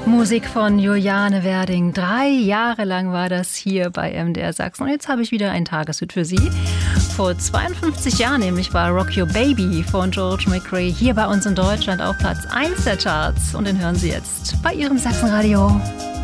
Musik von Juliane Werding. 3 Jahre lang war das hier bei MDR Sachsen. Und jetzt habe ich wieder einen Tageshit für Sie. Vor 52 Jahren nämlich war Rock Your Baby von George McRae hier bei uns in Deutschland auf Platz 1 der Charts. Und den hören Sie jetzt bei Ihrem Sachsenradio.